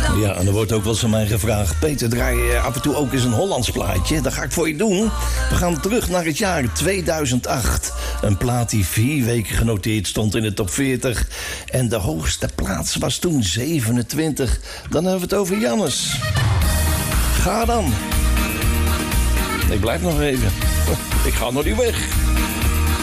Ja, en er wordt ook wel eens aan mij gevraagd: Peter, draai je af en toe ook eens een Hollands plaatje? Dat ga ik voor je doen. We gaan terug naar het jaar 2008. Een plaat die 4 weken genoteerd stond in de top 40. En de hoogste plaats was toen 27. Dan hebben we het over Jannes. Ga dan. Ik blijf nog even. Ik ga nog niet weg.